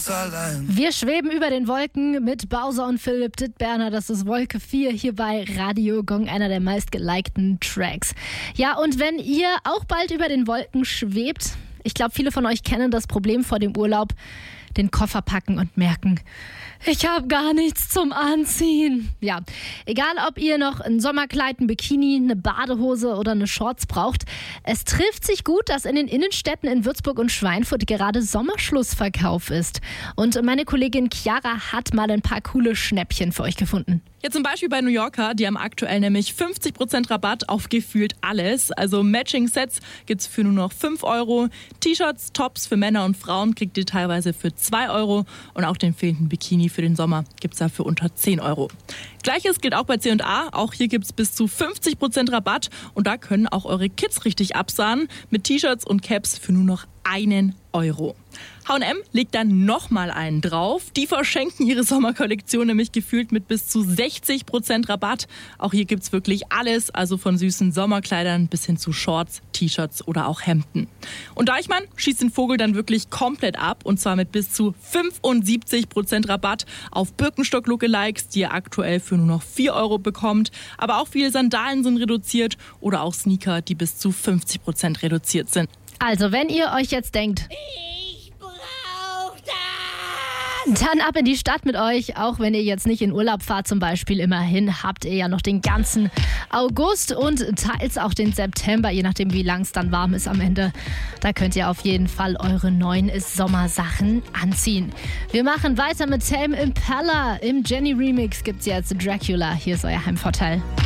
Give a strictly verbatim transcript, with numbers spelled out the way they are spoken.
ganz allein. Wir schweben über den Wolken mit Bowser und Philipp Dittberner. Das ist Wolke vier hier bei Radio Gong, einer der meistgelikten Tracks. Ja, und wenn ihr auch bald über den Wolken schwebt, ich glaube, viele von euch kennen das Problem vor dem Urlaub, den Koffer packen und merken, ich habe gar nichts zum Anziehen. Ja, egal ob ihr noch ein Sommerkleid, ein Bikini, eine Badehose oder eine Shorts braucht, es trifft sich gut, dass in den Innenstädten in Würzburg und Schweinfurt gerade Sommerschlussverkauf ist. Und meine Kollegin Chiara hat mal ein paar coole Schnäppchen für euch gefunden. Ja, zum Beispiel bei New Yorker, die haben aktuell nämlich fünfzig Prozent Rabatt auf gefühlt alles. Also Matching-Sets gibt's für nur noch fünf Euro. T-Shirts, Tops für Männer und Frauen kriegt ihr teilweise für zwei Euro. Und auch den fehlenden Bikini für den Sommer gibt's da für unter zehn Euro. Gleiches gilt auch bei C und A. Auch hier gibt's bis zu fünfzig Prozent Rabatt. Und da können auch eure Kids richtig absahen mit T-Shirts und Caps für nur noch einen Euro. H und M legt dann nochmal einen drauf. Die verschenken ihre Sommerkollektion nämlich gefühlt mit bis zu sechzig Prozent Rabatt. Auch hier gibt's wirklich alles, also von süßen Sommerkleidern bis hin zu Shorts, T-Shirts oder auch Hemden. Und Deichmann schießt den Vogel dann wirklich komplett ab und zwar mit bis zu fünfundsiebzig Prozent Rabatt auf Birkenstock-Lookalikes, die ihr aktuell für nur noch vier Euro bekommt. Aber auch viele Sandalen sind reduziert oder auch Sneaker, die bis zu fünfzig Prozent reduziert sind. Also, wenn ihr euch jetzt denkt, Ich brauch das! dann ab in die Stadt mit euch, auch wenn ihr jetzt nicht in Urlaub fahrt zum Beispiel. Immerhin habt ihr ja noch den ganzen August und teils auch den September, je nachdem wie lang es dann warm ist am Ende. Da könnt ihr auf jeden Fall eure neuen Sommersachen anziehen. Wir machen weiter mit Tame Impala. Im Jenny Remix gibt's jetzt Dracula. Hier ist euer Heimvorteil.